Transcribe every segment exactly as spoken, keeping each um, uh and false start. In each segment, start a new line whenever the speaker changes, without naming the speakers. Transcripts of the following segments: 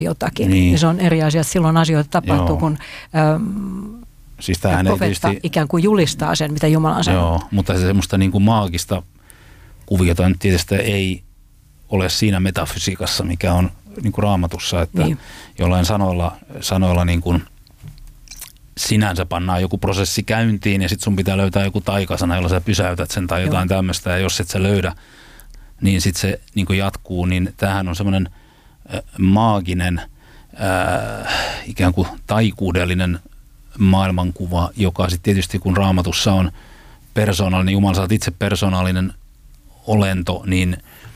jotakin. Niin. Ja se on eri asia, että silloin asioita tapahtuu, Joo. kun ähm,
siis
profeetta
tietysti
ikään kuin julistaa sen, mitä Jumala on sanonut.
Joo, mutta se semmoista niin kuin maagista kuviota nyt tietysti ei ole siinä metafysiikassa, mikä on niin kuin Raamatussa, että niin. jollain sanoilla, sanoilla niin kuin sinänsä pannaan joku prosessi käyntiin ja sitten sun pitää löytää joku taikasana, jolla sä pysäytät sen tai jotain Joo. tämmöistä, ja jos et sä löydä, niin sitten se niin kuin jatkuu, niin tämähän on semmoinen äh, maaginen, äh, ikään kuin taikuudellinen maailmankuva, joka sitten tietysti kun Raamatussa on persoonallinen, Jumala sä oot itse persoonallinen olento, niin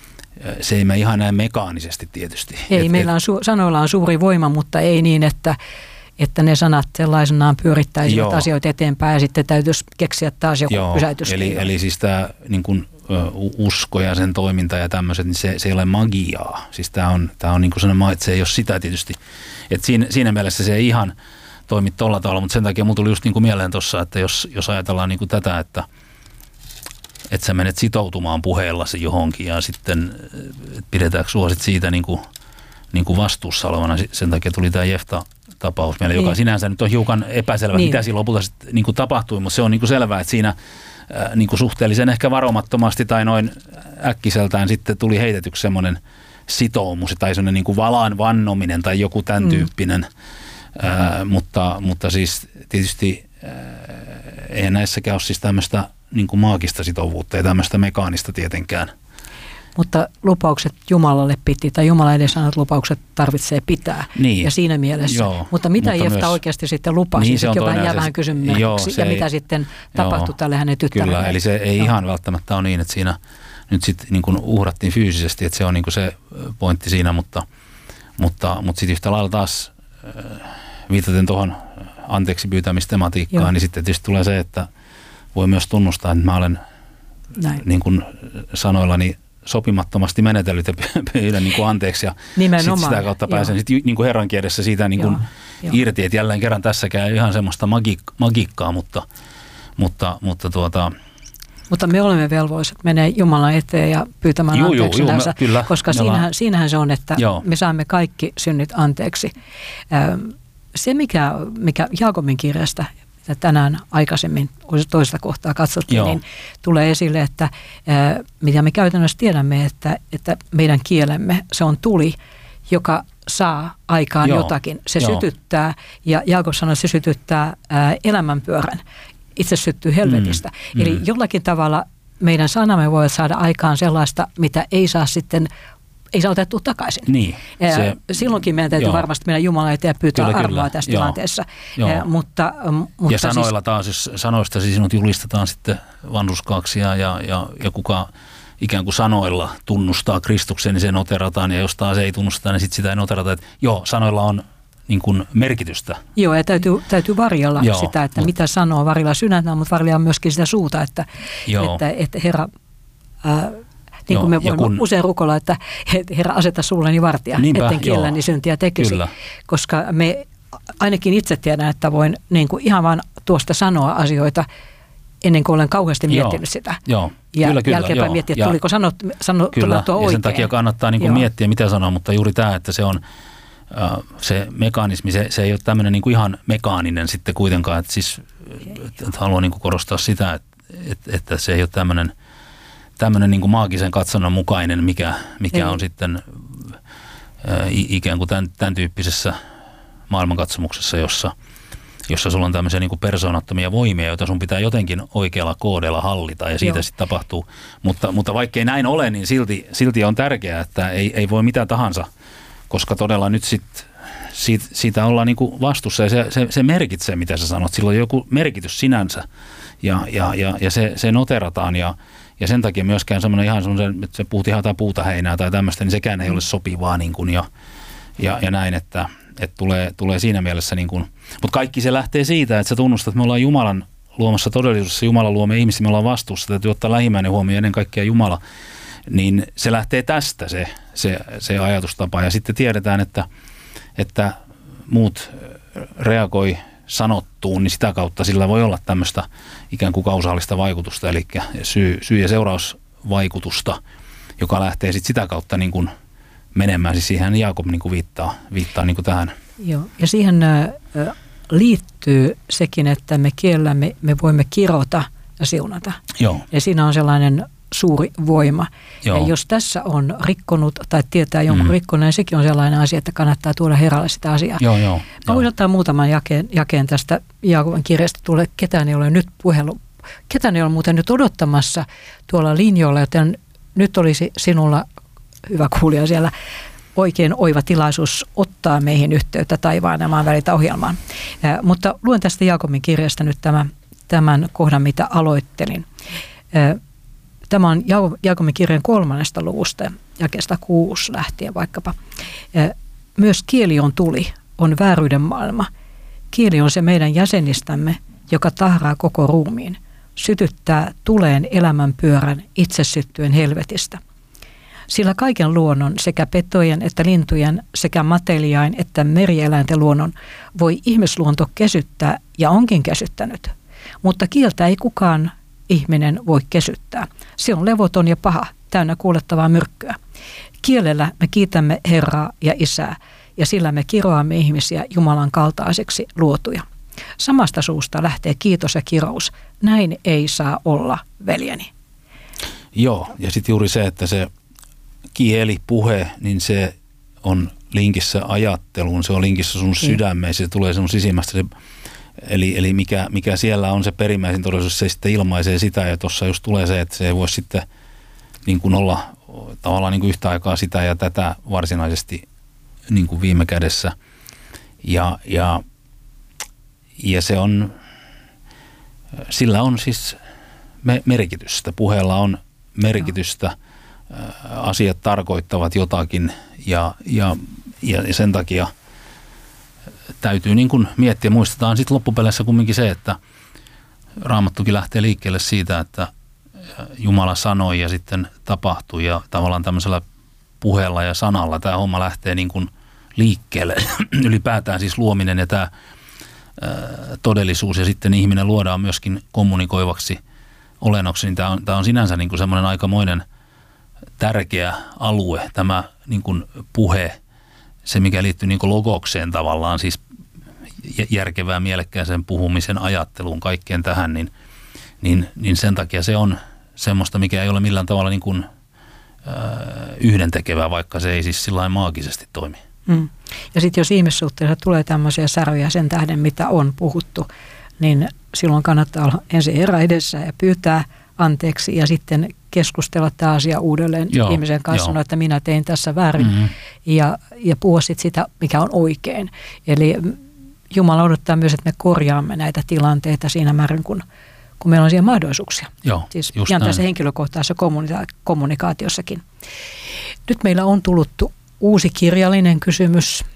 se ei mene ihan näin mekaanisesti tietysti.
Ei, et, meillä on su- sanoilla on suuri voima, mutta ei niin, että, että ne sanat sellaisenaan pyörittäisivät joo. asioita eteenpäin ja sitten täytyisi keksiä taas joku joo, pysäytys.
Eli, eli siis tämä niin kun, usko ja sen toiminta ja tämmöiset, niin se, se ei ole magiaa. Siis tämä on, tää on niin kuin sellainen, että se ei ole sitä tietysti. Et siinä, siinä mielessä se ei ihan toimi tuolla tavalla, mutta sen takia mulla tuli just niin kuin mieleen tuossa, että jos, jos ajatellaan niin kuin tätä, että että sä menet sitoutumaan puheellasi johonkin ja sitten pidetäänkö sua sit siitä niin kuin, niin kuin vastuussa olevana. Sen takia tuli tämä Jefta-tapaus meille, niin. joka sinänsä nyt on hiukan epäselvä, niin. mitä siinä lopulta sit, niin kuin tapahtui, mutta se on niin kuin selvää, että siinä äh, niin kuin suhteellisen ehkä varomattomasti tai noin äkkiseltään sitten tuli heitetyksi semmoinen sitoumus tai semmoinen niin kuin valaan vannominen tai joku tämän mm. tyyppinen, äh, mutta, mutta siis tietysti äh, eihän näissäkään ole siis tämmöistä niin kuin maagista sitovuutta ja tämmöistä mekaanista tietenkään.
Mutta lupaukset Jumalalle piti, tai Jumala edes sanoo, että lupaukset tarvitsee pitää.
Niin.
Ja siinä mielessä. Joo, mutta mitä mutta Jefta myös oikeasti sitten lupasi, niin joka jää vähän kysymykseksi, ja ei, mitä sitten tapahtui joo, tälle hänen tyttärelle.
Kyllä, eli se ei joo. ihan välttämättä ole niin, että siinä nyt sitten niin kuin uhrattiin fyysisesti, että se on niin kuin se pointti siinä, mutta, mutta, mutta sitten yhtä lailla taas viitaten tuohon anteeksi pyytämistematiikkaan, joo. niin sitten tietysti tulee se, että voi myös tunnustaa, että mä olen Näin. niin kuin sanoillani sopimattomasti menetellyt ja pyydän niin kuin anteeksi ja sit sitä kautta pääsen sit niin kuin Herran kielessä siitä niin kuin irti, että jälleen kerran tässäkään ei ihan semmoista magiik- magiikkaa, mutta, mutta, mutta tuota...
Mutta me olemme velvoiset menee Jumalan eteen ja pyytämään juu, anteeksi juu, juu, me, kyllä, koska siinähän, siinähän se on, että joo. me saamme kaikki synnit anteeksi. Se, mikä, mikä Jaakobin kirjasta ja tänään aikaisemmin toista kohtaa katsottiin, Joo. niin tulee esille, että ää, mitä me käytännössä tiedämme, että, että meidän kielemme, se on tuli, joka saa aikaan Joo. jotakin. Se Joo. sytyttää, ja Jaakob sanoi, että se sytyttää ää, elämänpyörän. Itse syttyy helvetistä. Mm. Eli mm. jollakin tavalla meidän sanamme voi saada aikaan sellaista, mitä ei saa sitten ei saa otettua takaisin.
Niin, se,
silloinkin meidän täytyy joo. varmasti mennä Jumalan eteen ja pyytää kyllä, armoa kyllä. tässä joo. tilanteessa. Joo. Mutta, mutta
ja sanoilla siis, taas, jos sanoista siis sinut julistetaan sitten vanhurskaaksi ja, ja, ja, ja kuka ikään kuin sanoilla tunnustaa Kristuksen, niin se noterataan. Ja jos taas ei tunnusteta, niin sitten sitä ei noterata. Että joo, sanoilla on niin kuin merkitystä.
Joo, ja täytyy, täytyy varjella joo, sitä, että mutta, mitä sanoo. Varjella sydäntä, mutta varjella myöskin sitä suuta, että, että, että Herra... Ää, niin kuin me voimme kun, usein rukoilla, että Herra aseta suulleni vartija, niinpä, etten kielläni syntiä tekisi. Kyllä. Koska me ainakin itse tiedän, että voin niin kuin ihan vaan tuosta sanoa asioita ennen kuin olen kauheasti miettinyt joo, sitä.
Joo,
ja
kyllä, kyllä,
jälkeenpäin miettiä, että tuliko sanot, sanot, kyllä, tuo oikein. Ja
sen takia kannattaa niin kuin miettiä, mitä sanoa, mutta juuri tämä, että se on äh, se mekanismi, se, se ei ole tämmöinen niin kuin ihan mekaaninen sitten kuitenkaan. Että siis että haluan niin kuin korostaa sitä, että, että, että se ei ole tämmöinen tämmöinen niin kuin maagisen katsannon mukainen, mikä, mikä on sitten ä, ikään kuin tämän, tämän tyyppisessä maailmankatsomuksessa, jossa, jossa sulla on tämmöisiä niin kuin persoonattomia voimia, joita sun pitää jotenkin oikealla koodella hallita ja siitä sitten tapahtuu. Mutta, mutta vaikkei näin ole, niin silti, silti on tärkeää, että ei, ei voi mitään tahansa, koska todella nyt sitten siitä, siitä ollaan niin kuin vastuussa ja se, se, se merkitsee, mitä sä sanot. Sillä on joku merkitys sinänsä ja, ja, ja, ja se, se noterataan ja Ja sen takia myöskään semmoinen ihan semmoinen, että se puhut ihan jotain puuta heinää tai tämmöistä, niin sekään ei ole sopivaa niin kuin ja, ja, ja näin, että, että tulee, tulee siinä mielessä niin kuin. Mutta kaikki se lähtee siitä, että sä tunnustat, että me ollaan Jumalan luomassa todellisuudessa, Jumala luo me ihmisiä, me ollaan vastuussa, täytyy ottaa lähimmäinen huomioon ennen kaikkea Jumala, niin se lähtee tästä se, se, se ajatustapa ja sitten tiedetään, että, että muut reagoi sanottuun, niin sitä kautta sillä voi olla tämmöistä ikään kuin kausaalista vaikutusta, eli syy, syy- ja seurausvaikutusta, joka lähtee sitten sitä kautta niin kuin menemään. Siis siihen Jaakob niin kuin viittaa, viittaa niin kuin tähän.
Joo, ja siihen ä, liittyy sekin, että me kiellämme, me voimme kirota ja siunata.
Joo.
Ja siinä on sellainen suuri voima. Joo. Ja jos tässä on rikkonut tai tietää jonkun mm. rikkoneen, sekin on sellainen asia, että kannattaa tuoda Herralle sitä asiaa.
Joo, joo,
Mä voin ottaa muutaman jakeen, jakeen tästä Jaakobin kirjasta. Tulee, ketään ei ole nyt puhelu, ketään ei ole muuten nyt odottamassa tuolla linjoilla, joten nyt olisi sinulla, hyvä kuulija siellä, oikein oiva tilaisuus ottaa meihin yhteyttä taivaan ja maan väliltä ohjelmaan. Äh, mutta luen tästä Jaakobin kirjasta nyt tämän, tämän kohdan, mitä aloittelin. Äh, Tämä on Jaakobin kirjan kolmannesta luvusta, jakeesta kuusi lähtien vaikkapa. Myös kieli on tuli, on vääryyden maailma. Kieli on se meidän jäsenistämme, joka tahraa koko ruumiin, sytyttää tuleen elämän pyörän itse syttyen helvetistä. Sillä kaiken luonnon, sekä petojen että lintujen, sekä mateliain että merieläinten luonnon voi ihmisluonto kesyttää ja onkin kesyttänyt, mutta kieltä ei kukaan ihminen voi kesyttää. Se on levoton ja paha, täynnä kuulettavaa myrkkyä. Kielellä me kiitämme Herraa ja Isää, ja sillä me kiroamme ihmisiä Jumalan kaltaiseksi luotuja. Samasta suusta lähtee kiitos ja kirous. Näin ei saa olla, veljeni.
Joo, ja sitten juuri se, että se kieli, puhe, niin se on linkissä ajatteluun, se on linkissä sun sydämeen, se tulee sun sisimmästä. Se, eli eli mikä, mikä siellä on se perimmäisin todellisuus, se sitten ilmaisee sitä, ja tuossa just tulee se, että se ei voi sitten niin kuin olla tavallaan niin kuin yhtä aikaa sitä ja tätä varsinaisesti niin kuin viime kädessä. Ja, ja, ja se on, sillä on siis merkitystä, puheella on merkitystä, no. Asiat tarkoittavat jotakin ja, ja, ja sen takia täytyy niin kuin miettiä. Muistetaan sitten loppupeleissä kumminkin se, että Raamattukin lähtee liikkeelle siitä, että Jumala sanoi ja sitten tapahtui ja tavallaan tämmöisellä puheella ja sanalla tämä homma lähtee niin kuin liikkeelle. Ylipäätään siis luominen ja tämä todellisuus ja sitten ihminen luodaan myöskin kommunikoivaksi olennoksi, niin tämä on, tämä on sinänsä niin kuin semmoinen aikamoinen tärkeä alue, tämä niin kuin puhe, se mikä liittyy niin kuin logokseen tavallaan, siis järkevään mielekkääseen puhumisen ajatteluun, kaikkeen tähän, niin, niin, niin sen takia se on semmoista, mikä ei ole millään tavalla niin kuin, äh, yhdentekevää, vaikka se ei siis sillain maagisesti toimi.
Mm. Ja sitten jos ihmissuhteessa tulee tämmöisiä säröjä sen tähden, mitä on puhuttu, niin silloin kannattaa olla ensin Herra edessä ja pyytää anteeksi ja sitten keskustella tämä asia uudelleen joo, ihmisen kanssa, sanoa, että minä tein tässä väärin mm-hmm. ja, ja puhua sitten sitä, mikä on oikein. Eli Jumala odottaa myös, että me korjaamme näitä tilanteita siinä määrin, kun, kun meillä on siihen mahdollisuuksia.
Joo,
siis ihan tässä henkilökohtaisessa kommunika- kommunikaatiossakin. Nyt meillä on tullut uusi kirjallinen kysymys.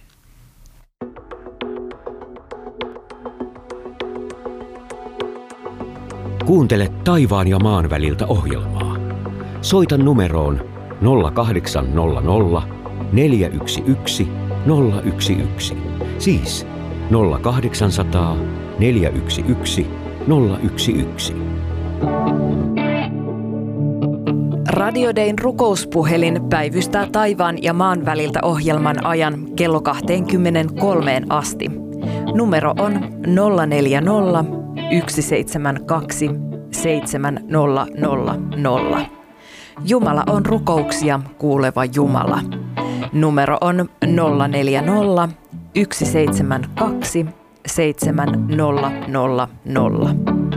Kuuntele taivaan ja maan väliltä ohjelmaa. Soita numeroon nolla kahdeksan nolla nolla neljä yksi yksi nolla yksi yksi. Siis nolla kahdeksansataa neljä yksi yksi nolla yksi yksi.
Radio Dayn rukouspuhelin päivystää taivaan ja maan väliltä ohjelman ajan kello kaksikymmentäkolme asti. Numero on nolla neljä nolla yksi seitsemän kaksi seitsemän nolla nolla nolla. Jumala on rukouksia kuuleva Jumala. Numero on nolla neljä nolla yksi seitsemän kaksi seitsemän nolla nolla nolla.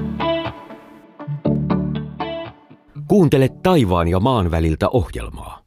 Kuuntele taivaan ja maan väliltä ohjelmaa.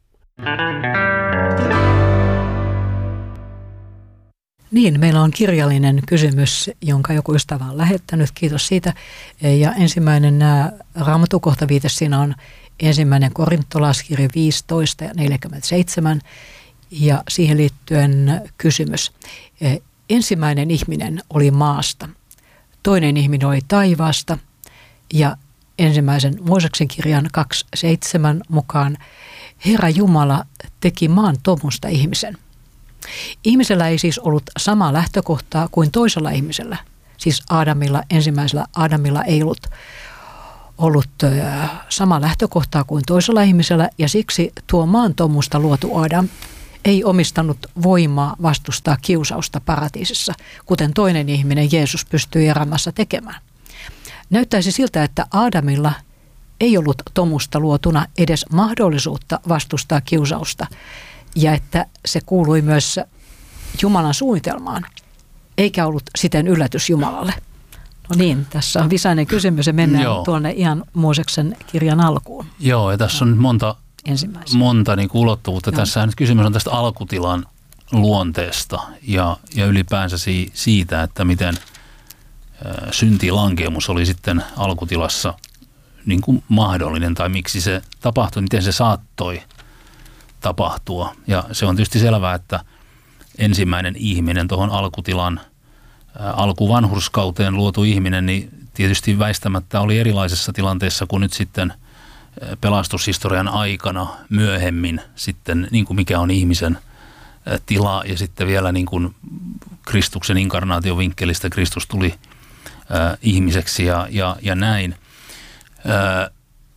Niin, meillä on kirjallinen kysymys, jonka joku ystävä on lähettänyt. Kiitos siitä. Ja ensimmäinen raamatukohtaviite siinä on ensimmäinen korintolaiskirja viisitoista ja neljäkymmentäseitsemän. Ja siihen liittyen kysymys. Ensimmäinen ihminen oli maasta, toinen ihminen oli taivaasta ja ensimmäisen Mooseksen kirjan kaksi seitsemän mukaan Herra Jumala teki maan tomusta ihmisen. Ihmisellä ei siis ollut samaa lähtökohtaa kuin toisella ihmisellä. Siis Aadamilla, ensimmäisellä Aadamilla ei ollut ollut sama lähtökohtaa kuin toisella ihmisellä ja siksi tuo maan tomusta luotu Adam ei omistanut voimaa vastustaa kiusausta paratiisissa, kuten toinen ihminen Jeesus pystyi erämässä tekemään. Näyttäisi siltä, että Aadamilla ei ollut tomusta luotuna edes mahdollisuutta vastustaa kiusausta ja että se kuului myös Jumalan suunnitelmaan, eikä ollut siten yllätys Jumalalle. No niin, tässä on visainen kysymys ja mennään Joo. tuonne ihan Mooseksen kirjan alkuun.
Joo, ja tässä on nyt monta, monta niin kuin ulottuvuutta. Joo. Tässä nyt kysymys on tästä alkutilan luonteesta ja, ja ylipäänsä si, siitä, että miten ä, syntilankeemus oli sitten alkutilassa niin kuin mahdollinen tai miksi se tapahtui, miten se saattoi tapahtua. Ja se on tietysti selvää, että ensimmäinen ihminen tuohon alkutilan alkuvanhurskauteen luotu ihminen, niin tietysti väistämättä oli erilaisessa tilanteessa kuin nyt sitten pelastushistorian aikana myöhemmin sitten, niin kuin mikä on ihmisen tila ja sitten vielä niin kuin Kristuksen inkarnaation vinkkelistä Kristus tuli äh, ihmiseksi ja, ja, ja näin. Äh,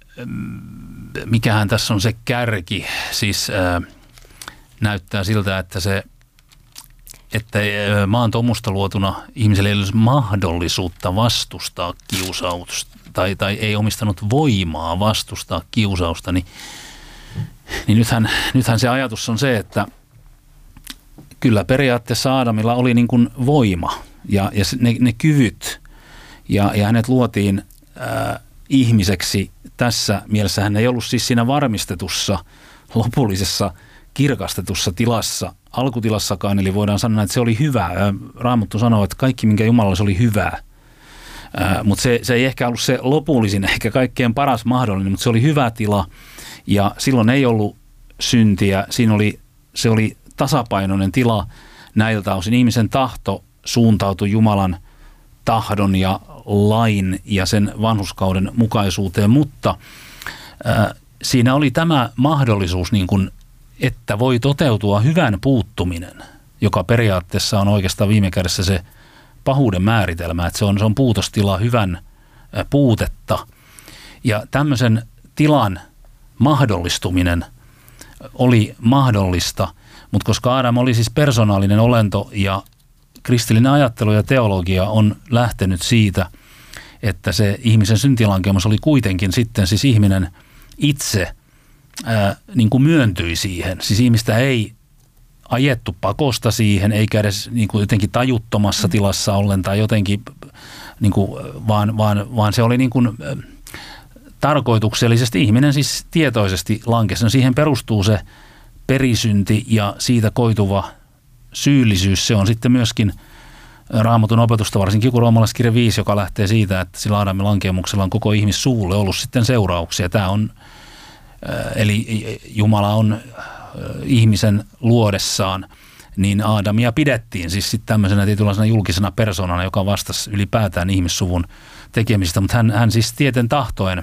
mikähän tässä on se kärki, siis äh, näyttää siltä, että se että maan tomusta luotuna ihmiselle ei olisi mahdollisuutta vastustaa kiusausta tai, tai ei omistanut voimaa vastustaa kiusausta, niin, niin nythän, nythän se ajatus on se, että kyllä periaatteessa Aadamilla oli niin kuin voima ja, ja ne, ne kyvyt ja, ja hänet luotiin ää, ihmiseksi. Tässä mielessä hän ei ollut siis siinä varmistetussa, lopullisessa, kirkastetussa tilassa, alkutilassakaan, eli voidaan sanoa, että se oli hyvä. Raamattu sanoo, että kaikki, minkä Jumalalla se oli hyvää. Mutta se, se ei ehkä ollut se lopullisin, ehkä kaikkein paras mahdollinen, mutta se oli hyvä tila ja silloin ei ollut syntiä. Siinä oli, se oli tasapainoinen tila näiltä osin. Ihmisen tahto suuntautui Jumalan tahdon ja lain ja sen vanhurskauden mukaisuuteen, mutta äh, siinä oli tämä mahdollisuus, niin kuin, että voi toteutua hyvän puuttuminen, joka periaatteessa on oikeastaan viime kädessä se pahuuden määritelmä, että se on, se on puutostila, hyvän äh, puutetta. Ja tämmöisen tilan mahdollistuminen oli mahdollista, mutta koska Adam oli siis persoonallinen olento ja kristillinen ajattelu ja teologia on lähtenyt siitä, että se ihmisen syntilankemus oli kuitenkin sitten siis ihminen itse ää, niin kuin myöntyi siihen. Siis ihmistä ei ajettu pakosta siihen, eikä edes niin kuin jotenkin tajuttomassa tilassa ollen tai jotenkin, niin kuin, vaan, vaan, vaan se oli niin kuin tarkoituksellisesti ihminen siis tietoisesti lankesi. No siihen perustuu se perisynti ja siitä koituva syyllisyys. Se on sitten myöskin Raamatun opetusta, varsinkin kun roomalaiskirja viisi, joka lähtee siitä, että sillä Aadamin lankemuksella on koko ihmissuulle ollut sitten seurauksia. Tämä on, eli Jumala on ihmisen luodessaan, niin Aadamia pidettiin siis sitten tämmöisenä tietynlaisena julkisena persoonana, joka vastasi ylipäätään ihmissuvun tekemisistä, mutta hän, hän siis tieten tahtoen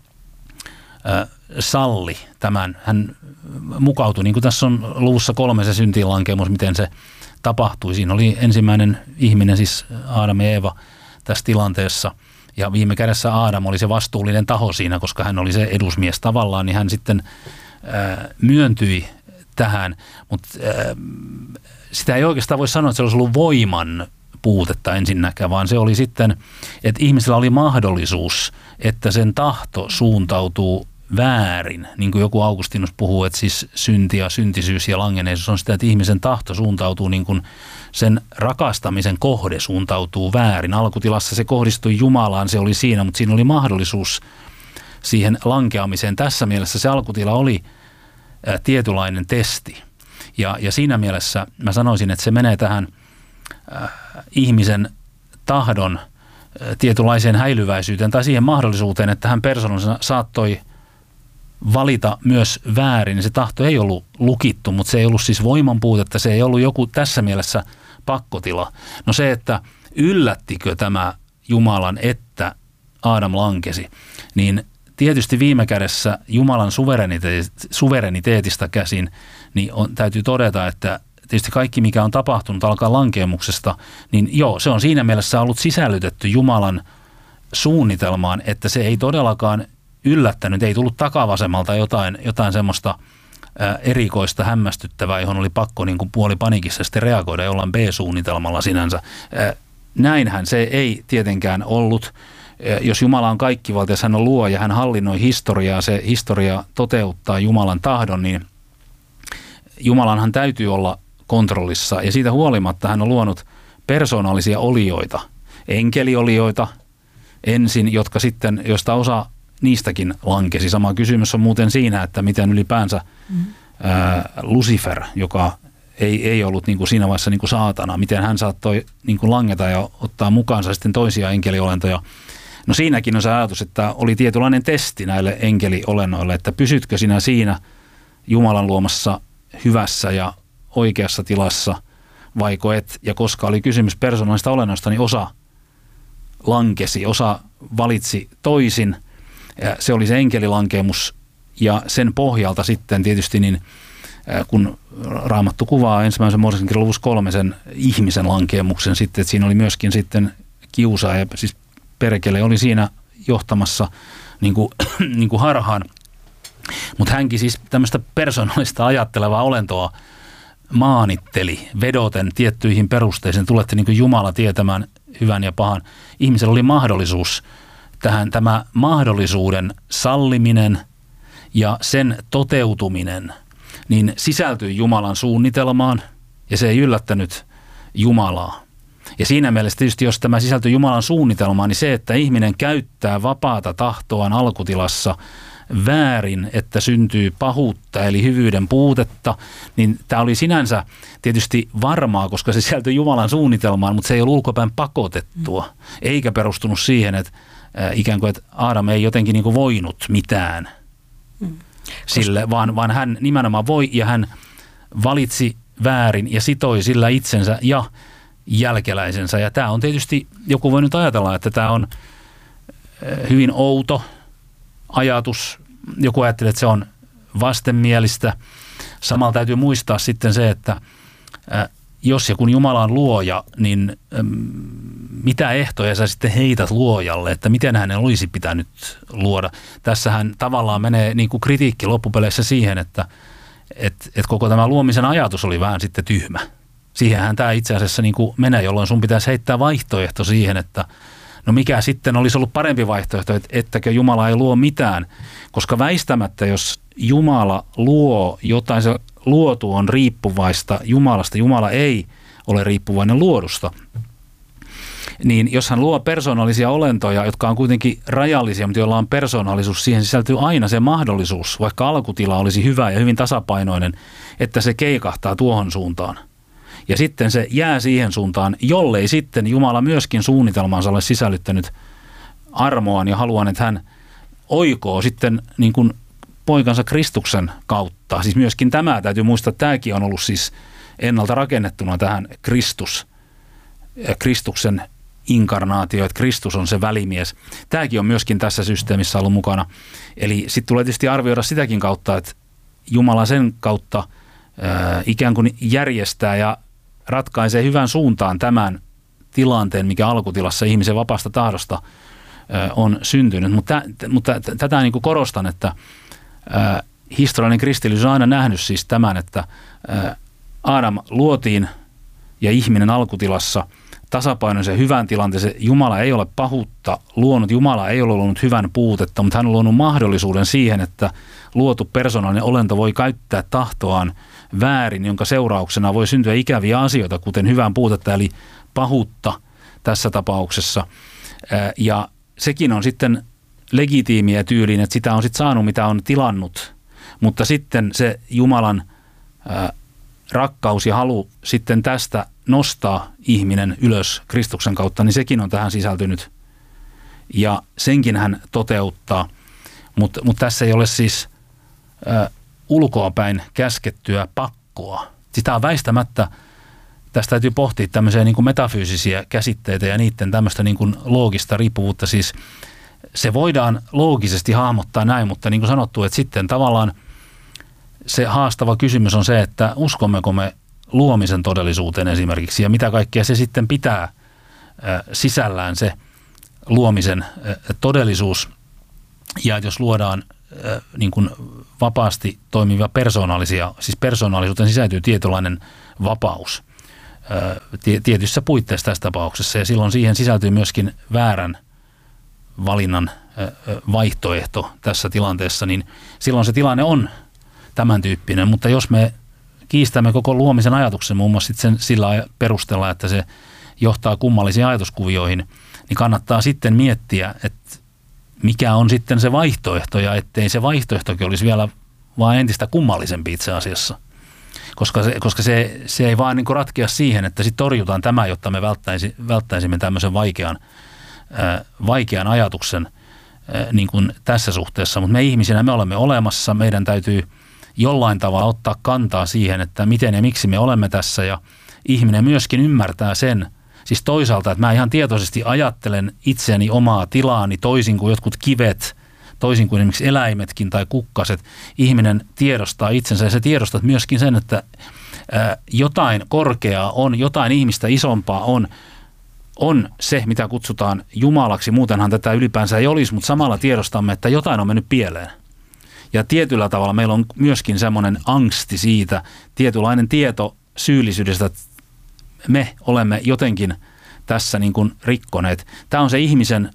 äh, salli tämän, hän mukautui, niin kuin tässä on luvussa kolme se syntiinlankemus, miten se tapahtui. Siinä oli ensimmäinen ihminen, siis Aadam ja Eeva tässä tilanteessa, ja viime kädessä Aadam oli se vastuullinen taho siinä, koska hän oli se edusmies tavallaan, niin hän sitten äh, myöntyi tähän, mutta äh, sitä ei oikeastaan voi sanoa, että se olisi ollut voiman puutetta ensinnäkään, vaan se oli sitten, että ihmisellä oli mahdollisuus, että sen tahto suuntautuu väärin, niin kuin joku Augustinus puhuu, että siis synti ja syntisyys ja langeneisuus on sitä, että ihmisen tahto suuntautuu niin kuin sen rakastamisen kohde suuntautuu väärin. Alkutilassa se kohdistui Jumalaan, se oli siinä, mutta siinä oli mahdollisuus siihen lankeamiseen. Tässä mielessä se alkutila oli ä, tietynlainen testi. Ja, ja siinä mielessä mä sanoisin, että se menee tähän äh, ihmisen tahdon äh, tietynlaiseen häilyväisyyteen tai siihen mahdollisuuteen, että hän persoonallisena saattoi valita myös väärin. Se tahto ei ollut lukittu, mutta se ei ollut siis voiman puutetta, se ei ollut joku tässä mielessä pakkotila. No se, että yllättikö tämä Jumalan, että Aadam lankesi, niin tietysti viime kädessä Jumalan suvereniteetista, suvereniteetista käsin, niin on, täytyy todeta, että tietysti kaikki, mikä on tapahtunut alkaa lankeemuksesta, niin joo, se on siinä mielessä ollut sisällytetty Jumalan suunnitelmaan, että se ei todellakaan yllättänyt, ei tullut takavasemmalta jotain, jotain semmoista ää, erikoista, hämmästyttävää, johon oli pakko niin kuin puoli panikissa sitten reagoida jollain B-suunnitelmalla sinänsä. Ää, näinhän se ei tietenkään ollut. Ää, jos Jumala on kaikkivaltias, hän on luoja, hän hallinnoi historiaa, se historia toteuttaa Jumalan tahdon, niin Jumalanhan täytyy olla kontrollissa ja siitä huolimatta hän on luonut persoonallisia olioita, enkeliolioita ensin, jotka sitten, josta osa niistäkin lankesi. Sama kysymys on muuten siinä, että miten ylipäänsä mm. ää, Lucifer, joka ei, ei ollut niin kuin siinä vaiheessa niin kuin saatana, miten hän saattoi niin kuin langeta ja ottaa mukaansa sitten toisia enkeliolentoja. No siinäkin on se ajatus, että oli tietynlainen testi näille enkeliolennoille, että pysytkö sinä siinä Jumalan luomassa hyvässä ja oikeassa tilassa, vaiko et, ja koska oli kysymys persoonallisesta olennosta, niin osa lankesi, osa valitsi toisin, ja se oli se enkelilankemus, ja sen pohjalta sitten tietysti, niin kun Raamattu kuvaa ensimmäisen Mooseksen kirjan luvussa kolme sen ihmisen lankemuksen sitten, että siinä oli myöskin sitten kiusaaja, siis perkele oli siinä johtamassa niin kuin, niin kuin harhaan, mutta hänkin siis tämmöistä persoonallista ajattelevaa olentoa maanitteli, vedoten tiettyihin perusteisiin. Tulette niin kuin Jumala tietämään hyvän ja pahan. Ihmisellä oli mahdollisuus tähän, tämä mahdollisuuden salliminen ja sen toteutuminen, niin sisältyi Jumalan suunnitelmaan ja se ei yllättänyt Jumalaa. Ja siinä mielessä tietysti, jos tämä sisältyy Jumalan suunnitelmaan, niin se, että ihminen käyttää vapaata tahtoaan alkutilassa väärin, että syntyy pahuutta eli hyvyyden puutetta, niin tämä oli sinänsä tietysti varmaa, koska se sisältyi Jumalan suunnitelmaan, mutta se ei ollut ulkopäin pakotettua, eikä perustunut siihen, että äh, ikään kuin, että Aadam ei jotenkin niin kuin voinut mitään mm. sille, vaan, vaan hän nimenomaan voi ja hän valitsi väärin ja sitoi sillä itsensä ja jälkeläisensä. Ja tämä on tietysti, joku voi nyt ajatella, että tämä on hyvin outo ajatus. Joku ajattelee, että se on vastenmielistä. Samalla täytyy muistaa sitten se, että jos ja kun Jumala on luoja, niin mitä ehtoja sä sitten heität luojalle, että miten hänen olisi pitänyt luoda. Tässähän tavallaan menee niin kuin kritiikki loppupeleissä siihen, että et, et koko tämä luomisen ajatus oli vähän sitten tyhmä. Siihenhän tämä itse asiassa niin kuin menee, jolloin sun pitäisi heittää vaihtoehto siihen, että no mikä sitten olisi ollut parempi vaihtoehto, että ettäkö Jumala ei luo mitään. Koska väistämättä, jos Jumala luo jotain, se luotu on riippuvaista Jumalasta, Jumala ei ole riippuvainen luodusta. Niin jos hän luo persoonallisia olentoja, jotka on kuitenkin rajallisia, mutta joilla on persoonallisuus, siihen sisältyy aina se mahdollisuus, vaikka alkutila olisi hyvä ja hyvin tasapainoinen, että se keikahtaa tuohon suuntaan. Ja sitten se jää siihen suuntaan, jollei sitten Jumala myöskin suunnitelmaansa ole sisällyttänyt armoaan ja haluan, että hän oikoo sitten niin kuin poikansa Kristuksen kautta. Siis myöskin tämä täytyy muistaa, että tämäkin on ollut siis ennalta rakennettuna tähän Kristus, Kristuksen inkarnaatio, että Kristus on se välimies. Tämäkin on myöskin tässä systeemissä ollut mukana. Eli sitten tulee tietysti arvioida sitäkin kautta, että Jumala sen kautta ää, ikään kuin järjestää ja ratkaisee hyvän suuntaan tämän tilanteen, mikä alkutilassa ihmisen vapaasta tahdosta ää, on syntynyt. Mutta, mutta tätä niin kuin korostan, että ää, historiallinen kristillisyys on aina nähnyt siis tämän, että ää, Aadam luotiin ja ihminen alkutilassa tasapainoisen hyvän tilanteeseen. Jumala ei ole pahuutta luonut, Jumala ei ole luonut hyvän puutetta, mutta hän on luonut mahdollisuuden siihen, että luotu persoonallinen olento voi käyttää tahtoaan väärin, jonka seurauksena voi syntyä ikäviä asioita, kuten hyvän puutetta, eli pahuutta tässä tapauksessa. Ja sekin on sitten legitiimiä tyyliin, että sitä on sitten saanut, mitä on tilannut, mutta sitten se Jumalan rakkaus ja halu sitten tästä nostaa ihminen ylös Kristuksen kautta, niin sekin on tähän sisältynyt. Ja senkin hän toteuttaa, mutta mut tässä ei ole siis ä, ulkoapäin käskettyä pakkoa. Sitä on väistämättä, tästä täytyy pohtia tämmöisiä niin kuin metafyysisiä käsitteitä ja niiden tämmöistä niin kuin loogista riippuvuutta. Siis se voidaan loogisesti hahmottaa näin, mutta niin kuin sanottu, että sitten tavallaan se haastava kysymys on se, että uskommeko me luomisen todellisuuteen esimerkiksi ja mitä kaikkea se sitten pitää sisällään se luomisen todellisuus. Ja jos luodaan niin kuin vapaasti toimivia persoonallisia, siis persoonallisuuteen sisältyy tietynlainen vapaus tietyissä puitteissa tässä tapauksessa. Ja silloin siihen sisältyy myöskin väärän valinnan vaihtoehto tässä tilanteessa, niin silloin se tilanne on tämän tyyppinen. Mutta jos me kiistämme koko luomisen ajatuksen muun muassa sen sillä perusteella, että se johtaa kummallisiin ajatuskuvioihin, niin kannattaa sitten miettiä, että mikä on sitten se vaihtoehto ja ettei se vaihtoehtokin olisi vielä vaan entistä kummallisempi itse asiassa. Koska se, koska se, se ei vaan niin kuin ratkea siihen, että sitten torjutaan tämä, jotta me välttäisi, välttäisimme tämmöisen vaikean, ää, vaikean ajatuksen ää, niin kuin tässä suhteessa. Mutta me ihmisinä me olemme olemassa, meidän täytyy jollain tavalla ottaa kantaa siihen, että miten ja miksi me olemme tässä ja ihminen myöskin ymmärtää sen, siis toisaalta, että mä ihan tietoisesti ajattelen itseäni omaa tilaani toisin kuin jotkut kivet, toisin kuin esimerkiksi eläimetkin tai kukkaset. Ihminen tiedostaa itsensä ja se tiedostaa myöskin sen, että ää, jotain korkeaa on, jotain ihmistä isompaa on, on se, mitä kutsutaan Jumalaksi. Muutenhan tätä ylipäänsä ei olisi, mutta samalla tiedostamme, että jotain on mennyt pieleen. Ja tietyllä tavalla meillä on myöskin semmoinen angsti siitä, tietynlainen tieto syyllisyydestä, että me olemme jotenkin tässä niin kuin rikkoneet. Tämä on se ihmisen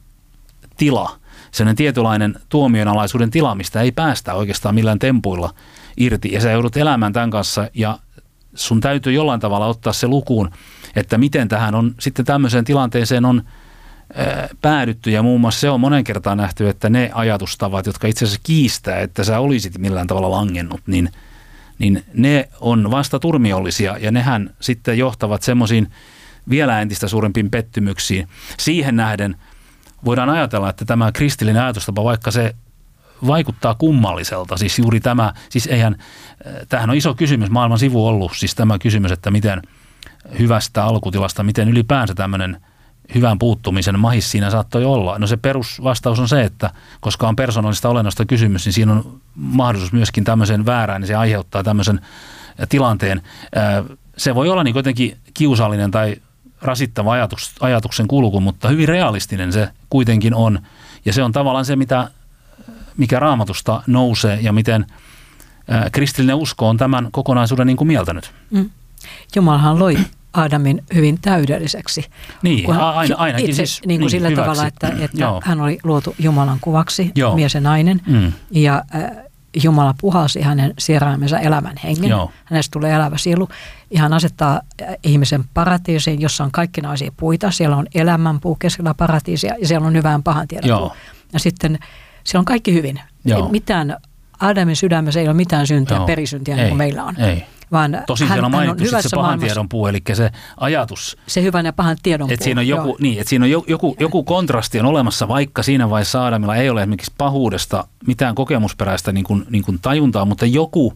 tila, sellainen tietynlainen tuomionalaisuuden tila, mistä ei päästä oikeastaan millään tempuilla irti. Ja sä joudut elämään tämän kanssa ja sun täytyy jollain tavalla ottaa se lukuun, että miten tähän on sitten tämmöiseen tilanteeseen on ää, päädytty. Ja muun muassa se on monen kertaan nähty, että ne ajatustavat, jotka itse asiassa kiistää, että sä olisit millään tavalla langennut, niin niin ne on vasta turmiollisia ja nehän sitten johtavat semmoisiin vielä entistä suurempiin pettymyksiin. Siihen nähden voidaan ajatella, että tämä kristillinen ajatustapa, vaikka se vaikuttaa kummalliselta, siis juuri tämä, siis eihän, tämähän on iso kysymys, maailman sivu ollut, siis tämä kysymys, että miten hyvästä alkutilasta, miten ylipäänsä tämmöinen hyvän puuttumisen mahis siinä saattoi olla. No se perusvastaus on se, että koska on persoonallista olennosta kysymys, niin siinä on mahdollisuus myöskin tämmöisen väärään, niin se aiheuttaa tämmöisen tilanteen. Se voi olla niin kuitenkin kiusallinen tai rasittava ajatus, ajatuksen kulku, mutta hyvin realistinen se kuitenkin on. Ja se on tavallaan se, mitä, mikä Raamatusta nousee ja miten kristillinen usko on tämän kokonaisuuden niin kuin mieltänyt. Mm.
Jumalahan loi Aadamin hyvin täydelliseksi.
Niin, aina, ainakin
itse,
siis
niin kuin
niin,
sillä
hyväksi.
tavalla, että, että hän oli luotu Jumalan kuvaksi, Joo. mies ja nainen, mm. ja äh, Jumala puhalsi hänen sieraimensa elämän hengen. Joo. Hänestä tulee elävä sielu, ja hän asettaa ihmisen paratiisiin, jossa on kaikkinaisia puita. Siellä on elämänpuu keskellä paratiisia, ja siellä on hyvän pahan tiedon puu. Ja sitten siellä on kaikki hyvin. Mitään, Aadamin sydämessä ei ole mitään syntiä, Joo. perisyntiä, niin kuin meillä on.
Ei.
Vaan
Tosin
hän,
siellä on mainittu
on
se pahan tiedon puu, eli se ajatus.
Se hyvän ja pahan tiedon puu.
Että siinä on joku, niin, että siinä on joku, joku kontrasti on olemassa, vaikka siinä vaiheessa Aadamilla ei ole esimerkiksi pahuudesta mitään kokemusperäistä niin kuin, niin kuin tajuntaa, mutta joku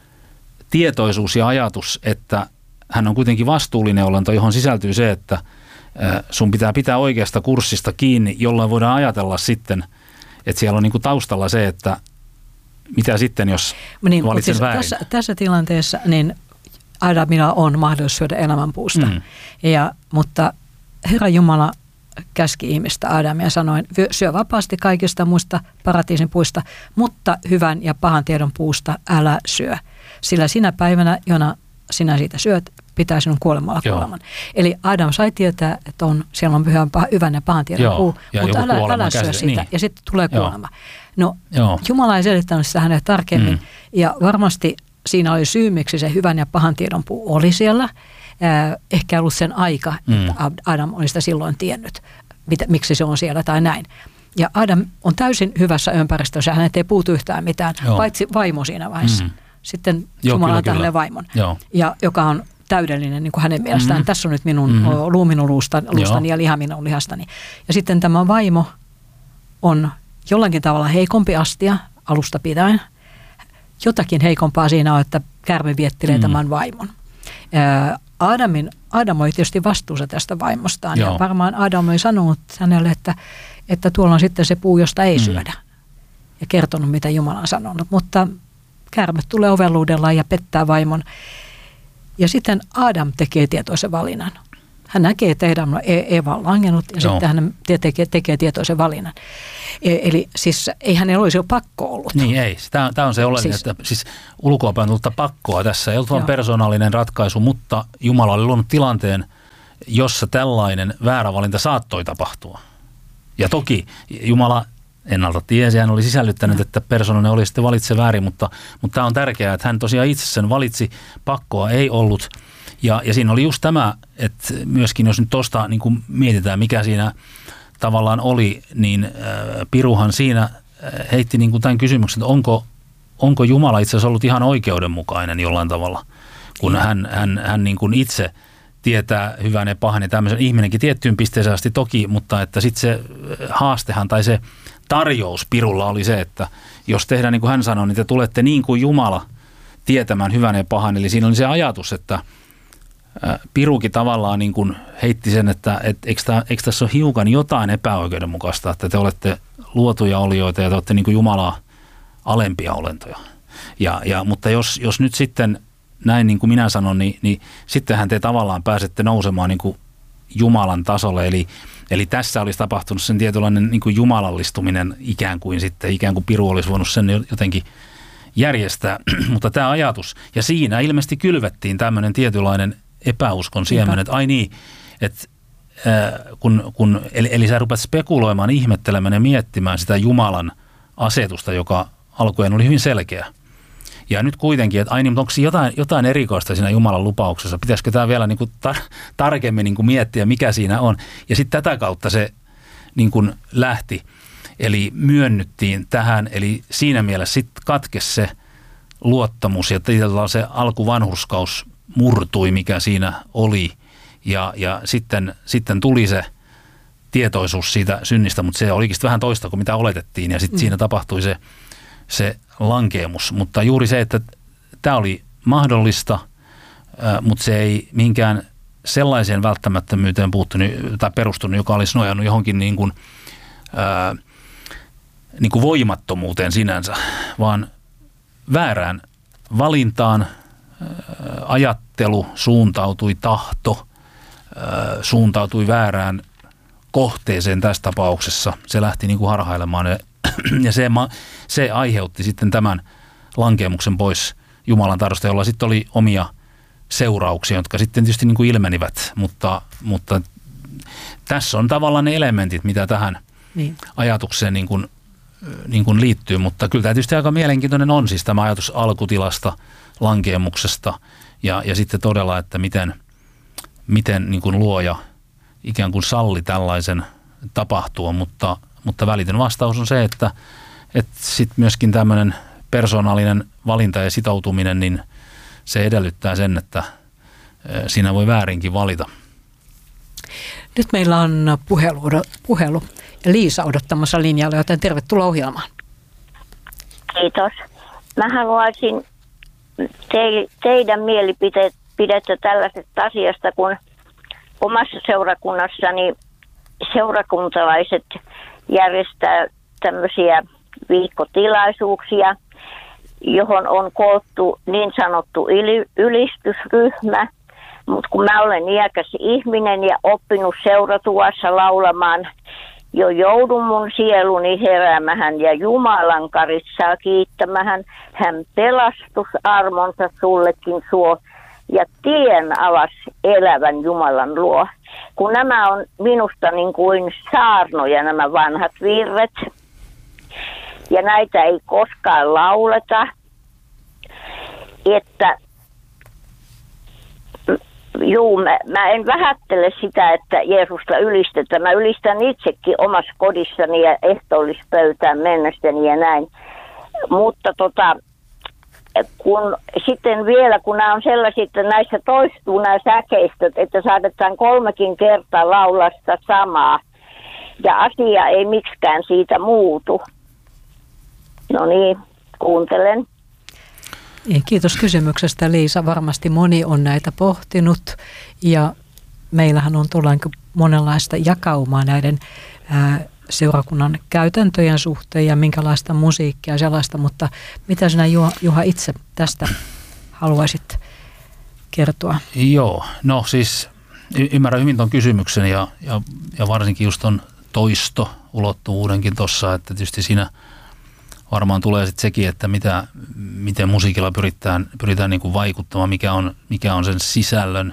tietoisuus ja ajatus, että hän on kuitenkin vastuullinen olento, johon sisältyy se, että sun pitää pitää oikeasta kurssista kiinni, jolloin voidaan ajatella sitten, että siellä on niin kuin taustalla se, että mitä sitten, jos niin, valitsen siis väärin?
Tässä, tässä tilanteessa niin Aadamilla on mahdollisuus syödä elämänpuusta, mm. ja, mutta Herra Jumala käski ihmistä Aadamia sanoen, syö vapaasti kaikista muista paratiisin puista, mutta hyvän ja pahan tiedon puusta älä syö. Sillä sinä päivänä, jona sinä siitä syöt, pitää sinun kuolemalla kuoleman. Eli Aadam sai tietää, että on, siellä on pyhän, hyvän ja pahan tiedon Joo. puu, ja mutta älä, älä syö sitä, niin. ja sitten tulee kuolema. No, Joo. Jumala ei selittänyt sitä hänelle tarkemmin, mm. ja varmasti siinä oli syy, miksi se hyvän ja pahan tiedon puu oli siellä. Äh, ehkä ollut sen aika, mm. että Adam oli sitä silloin tiennyt, mitä, miksi se on siellä tai näin. Ja Adam on täysin hyvässä ympäristössä, hänet ei puutu yhtään mitään, Joo. paitsi vaimo siinä vaiheessa. Mm. Sitten Joo, Jumala antaa hänelle vaimon, ja, joka on täydellinen niin kuin hänen mielestään. Mm. Tässä on nyt minun mm. luu minun luustani, luustani ja liha minun lihastani. Ja sitten tämä vaimo on jollakin tavalla heikompi astia alusta pitäen. Jotakin heikompaa siinä on, että käärme viettelee mm. tämän vaimon. Ää, Aadamin, Adam oli tietysti vastuussa tästä vaimostaan. Joo. Ja varmaan Adam oli sanonut hänelle, että, että tuolla on sitten se puu, josta ei mm. syödä. Ja kertonut, mitä Jumala on sanonut. Mutta käärme tulee ovelluudella ja pettää vaimon. Ja sitten Adam tekee tietoisen valinnan. Hän näkee, että Eeva on langennut ja Joo. sitten hän tekee, tekee tietoisen valinnan. Eli siis ei hänellä olisi jo pakko ollut.
Niin ei. Tämä on se oleellinen, siis, että siis ulkoapäin tulta pakkoa tässä. Ei ollut vain persoonallinen ratkaisu, mutta Jumala oli luonut tilanteen, jossa tällainen väärä valinta saattoi tapahtua. Ja toki Jumala ennalta tiesi, hän oli sisällyttänyt, että persoonallinen oli sitten valitse väärin, mutta, mutta tämä on tärkeää, että hän tosiaan itse sen valitsi, pakkoa ei ollut. Ja, ja siinä oli just tämä, että myöskin jos nyt tuosta niin kuin mietitään, mikä siinä tavallaan oli, niin äh, Piruhan siinä äh, heitti niin kuin tämän kysymyksen, että onko, onko Jumala itse asiassa ollut ihan oikeudenmukainen jollain tavalla, kun hän, hän, hän niin kuin itse tietää hyvän ja pahan ja tämmöisen ihminenkin tiettyyn pisteeseen asti toki, mutta että sitten se haastehan tai se tarjous Pirulla oli se, että jos tehdään niin kuin hän sanoi, niin te tulette niin kuin Jumala tietämään hyvän ja pahan. Eli siinä oli se ajatus, että Pirukin tavallaan niin kuin heitti sen, että et, eikö, tämä, eikö tässä ole hiukan jotain epäoikeudenmukaista, että te olette luotuja olioita ja te olette niin kuin Jumalaa alempia olentoja. Ja, ja, mutta jos, jos nyt sitten näin niin kuin minä sanon, niin, niin sittenhän te tavallaan pääsette nousemaan niin kuin Jumalan tasolle. Eli, eli tässä olisi tapahtunut sen tietynlainen niin kuin jumalallistuminen ikään kuin sitten, ikään kuin Piru olisi voinut sen jotenkin järjestää. Mutta tämä ajatus, ja siinä ilmeisesti kylvettiin tämmöinen tietynlainen epäuskon siemen, että ai niin, että äh, kun, kun, eli, eli sä rupeat spekuloimaan, ihmettelemään ja miettimään sitä Jumalan asetusta, joka alkujen oli hyvin selkeä. Ja nyt kuitenkin, että ai niin, mutta onko jotain, jotain erikoista siinä Jumalan lupauksessa? Pitäisikö tämä vielä niin kuin tar- tarkemmin niin kuin miettiä, mikä siinä on? Ja sitten tätä kautta se niin kuin lähti. Eli myönnyttiin tähän, eli siinä mielessä sitten katkesi se luottamus ja se alkuvanhurskaus murtui, mikä siinä oli. Ja, ja sitten, sitten tuli se tietoisuus siitä synnistä, mutta se olikin vähän toista kuin mitä oletettiin. Ja sitten mm. siinä tapahtui se, se lankeemus. Mutta juuri se, että tämä oli mahdollista, mutta se ei mihinkään sellaiseen välttämättömyyteen puuttunut tai perustunut, joka olisi nojannut johonkin niin kuin, ää, niin kuin voimattomuuteen sinänsä, vaan väärään valintaan, ajattelu suuntautui, tahto suuntautui väärään kohteeseen tässä tapauksessa. Se lähti niin kuin harhailemaan ja, ja se, se aiheutti sitten tämän lankeemuksen pois Jumalan tahdosta, jolla sitten oli omia seurauksia, jotka sitten tietysti niin kuin ilmenivät, mutta, mutta tässä on tavallaan ne elementit, mitä tähän niin. ajatukseen niin kuin, niin kuin liittyy, mutta kyllä tämä tietysti aika mielenkiintoinen on siis tämä ajatus alkutilasta, lankeemuksesta ja, ja sitten todella, että miten, miten niin kuin luoja ikään kuin salli tällaisen tapahtua, mutta, mutta välitön vastaus on se, että, että sitten myöskin tämmöinen persoonallinen valinta ja sitoutuminen, niin se edellyttää sen, että siinä voi väärinkin valita.
Nyt meillä on puhelu, puhelu ja Liisa odottamassa linjalla, joten tervetuloa ohjelmaan.
Kiitos. Mä haluaisin te, teidän mielipidettä tällaisesta asiasta, kun omassa seurakunnassani seurakuntalaiset järjestää tämmöisiä viikkotilaisuuksia, johon on koottu niin sanottu ylistysryhmä, mutta kun mä olen iäkäs ihminen ja oppinut seuratuassa laulamaan, jo joudun mun sieluni heräämähän ja Jumalan karissaa kiittämähän, hän pelastusarmonsa sullekin suo ja tien avas elävän Jumalan luo. Kun nämä on minusta niin kuin saarnoja nämä vanhat virret ja näitä ei koskaan lauleta, että juu, mä, mä en vähättele sitä, että Jeesusta ylistetään. Mä ylistän itsekin omassa kodissani ja ehtoollispöytään mennessäni ja näin. Mutta tota, kun sitten vielä, kun nämä on sellaisia, että näissä toistuu nämä säkeistöt, että saatetaan kolmekin kertaa laulaa sitä samaa. Ja asia ei miksikään siitä muutu. No niin, kuuntelen.
Kiitos kysymyksestä, Liisa. Varmasti moni on näitä pohtinut ja meillähän on tullaan monenlaista jakaumaa näiden ää, seurakunnan käytäntöjen suhteen ja minkälaista musiikkia ja sellaista, mutta mitä sinä Juha, Juha itse tästä haluaisit kertoa?
Joo, no siis y- ymmärrän hyvin tuon kysymyksen ja, ja, ja varsinkin just tuon toisto-ulottuvuudenkin tuossa, että tietysti siinä varmaan tulee sitten sekin, että mitä, miten musiikilla pyritään, pyritään niin kuin vaikuttamaan, mikä on, mikä on sen sisällön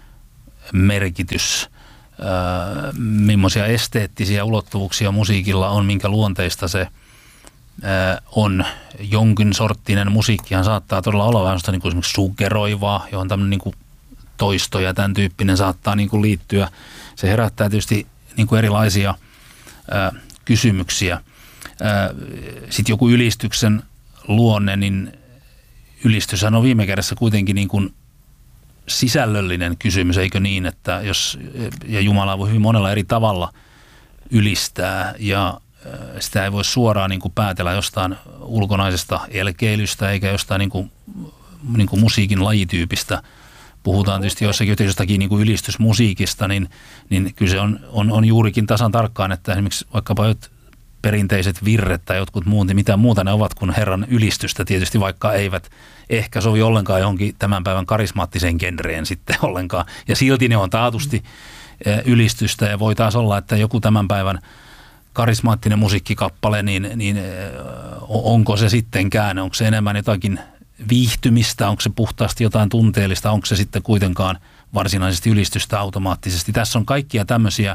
merkitys, öö, millaisia esteettisiä ulottuvuuksia musiikilla on, minkä luonteista se öö, on. Jonkin sorttinen musiikkihan saattaa todella olla vähän niin kuin esimerkiksi suggeroivaa, johon tämmöinen niin kuin toisto ja tämän tyyppinen saattaa niin kuin liittyä. Se herättää tietysti niin kuin erilaisia öö, kysymyksiä. Sitten joku ylistyksen luonne, niin ylistyshän on viime kädessä kuitenkin niin kuin sisällöllinen kysymys, eikö niin, että jos, ja Jumala voi hyvin monella eri tavalla ylistää, ja sitä ei voi suoraan niin kuin päätellä jostain ulkonaisesta elkeilystä, eikä jostain niin kuin, niin kuin musiikin lajityypistä. Puhutaan tietysti jossakin jostakin niin kuin ylistysmusiikista, niin, niin kyllä se on, on, on juurikin tasan tarkkaan, että esimerkiksi vaikkapa perinteiset virret tai jotkut muut, niin mitä muuta ne ovat kuin Herran ylistystä tietysti, vaikka eivät ehkä sovi ollenkaan johonkin tämän päivän karismaattiseen genreen sitten ollenkaan. Ja silti ne on taatusti ylistystä ja voi taas olla, että joku tämän päivän karismaattinen musiikkikappale, niin, niin onko se sittenkään, onko se enemmän jotakin viihtymistä, onko se puhtaasti jotain tunteellista, onko se sitten kuitenkaan varsinaisesti ylistystä automaattisesti. Tässä on kaikkia tämmöisiä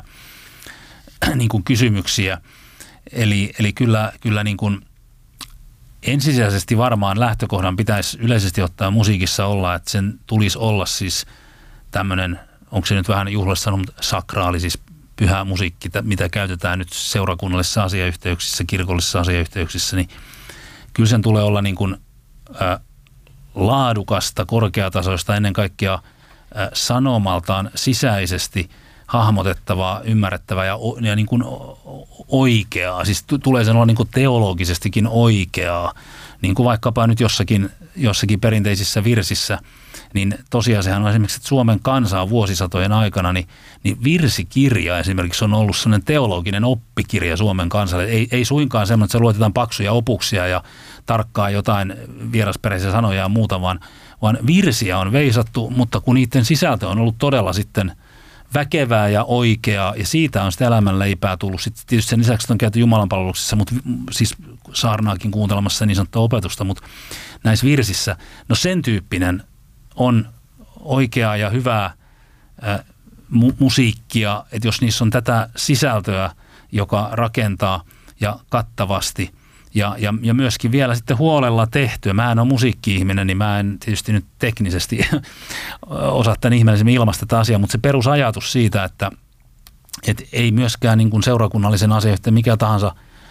niin kuin kysymyksiä. Eli, eli kyllä, kyllä niin kuin ensisijaisesti varmaan lähtökohdan pitäisi yleisesti ottaa musiikissa olla, että sen tulisi olla siis tämmöinen, onko se nyt vähän juhlassa sanonut, sakraali, siis pyhä musiikki, mitä käytetään nyt seurakunnallisissa asiayhteyksissä, kirkollisissa asiayhteyksissä, niin kyllä sen tulee olla niin kuin, ä, laadukasta, korkeatasoista, ennen kaikkea ä, sanomaltaan sisäisesti hahmotettavaa, ymmärrettävää ja, ja niin kuin oikeaa. Siis t- tulee sen olla niin kuin teologisestikin oikeaa. Niin kuin vaikkapa nyt jossakin, jossakin perinteisissä virsissä, niin tosiasiahan on esimerkiksi, että Suomen kansa on vuosisatojen aikana, niin, niin virsikirja esimerkiksi on ollut sellainen teologinen oppikirja Suomen kansalle. Ei, ei suinkaan semmoinen, että se luetetaan paksuja opuksia ja tarkkaa jotain vierasperäisiä sanoja ja muuta, vaan, vaan virsiä on veisattu, mutta kun niiden sisältö on ollut todella sitten väkevää ja oikeaa, ja siitä on sitten elämänleipää tullut. Sitten tietysti sen lisäksi on käyty jumalanpalveluksessa, mutta siis saarnaakin kuuntelemassa niin sanottua opetusta, mutta näissä virsissä, no sen tyyppinen on oikeaa ja hyvää ä, mu- musiikkia, että jos niissä on tätä sisältöä, joka rakentaa ja kattavasti, ja, ja, ja myöskin vielä sitten huolella tehtyä. Mä en ole musiikki-ihminen, niin mä en tietysti nyt teknisesti osaa tämän ihmeellisemmin ilmaista tätä asiaa, mutta se perusajatus siitä, että, että ei myöskään niin kuin seurakunnallisen asiayhteen mikä tahansa